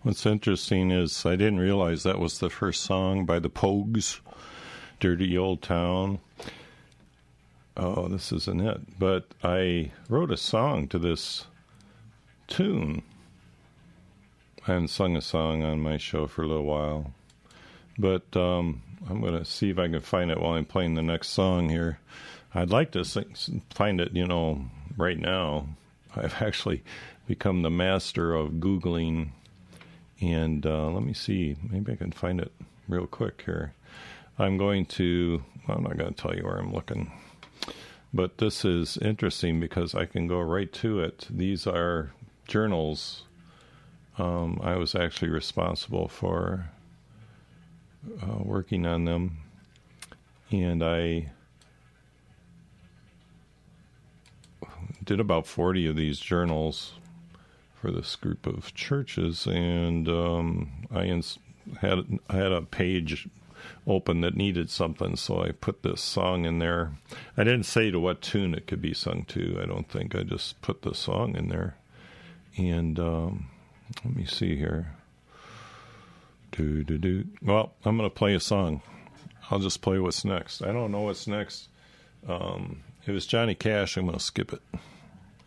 What's interesting is I didn't realize that was the first song by the Pogues, Dirty Old Town. Oh, this isn't it. But I wrote a song to this tune. I haven't sung a song on my show for a little while. But I'm going to see if I can find it while I'm playing the next song here. I'd like to find it, right now. I've actually become the master of Googling. And let me see. Maybe I can find it real quick here. I'm not going to tell you where I'm looking. But this is interesting because I can go right to it. These are journals. I was actually responsible for working on them. And I did about 40 of these journals for this group of churches, and I had a page open that needed something, so I put this song in there. I didn't say to what tune it could be sung to, I don't think. I just put the song in there. And let me see here. Well, I'm going to play a song. I'll just play what's next. I don't know what's next. It was Johnny Cash. I'm going to skip it.